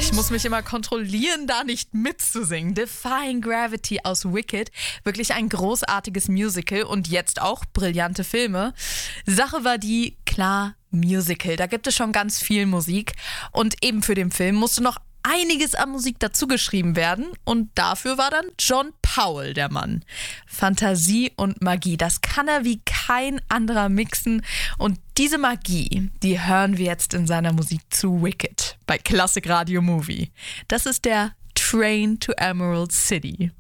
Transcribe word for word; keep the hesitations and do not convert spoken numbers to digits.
Ich muss mich immer kontrollieren, da nicht mitzusingen. Defying Gravity aus Wicked. Wirklich ein großartiges Musical und jetzt auch brillante Filme. Sache war die, klar, Musical. Da gibt es schon ganz viel Musik. Und eben für den Film musste noch einiges an Musik dazu geschrieben werden. Und dafür war dann John Powell der Mann. Fantasie und Magie, das kann er wie kein anderer mixen. Und diese Magie, die hören wir jetzt in seiner Musik zu Wicked bei Klassik Radio Movie. Das ist der Train to Emerald City.